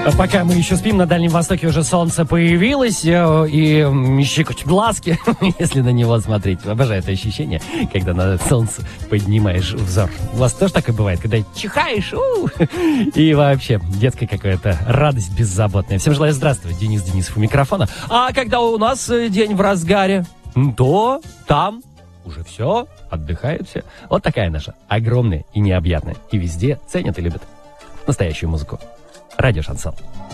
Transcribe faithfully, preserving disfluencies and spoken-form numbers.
Пока мы еще спим, на Дальнем Востоке уже солнце появилось, и щекочут глазки, если на него смотреть. Обожаю это ощущение, когда на солнце поднимаешь взор. У вас тоже так и бывает, когда чихаешь, у и вообще детская какая-то радость беззаботная. Всем желаю здравствовать. Денис Денисов у микрофона. А когда у нас день в разгаре, то там уже все, отдыхают все. Вот такая наша огромная и необъятная. И везде ценят и любят настоящую музыку. Радио Шансон.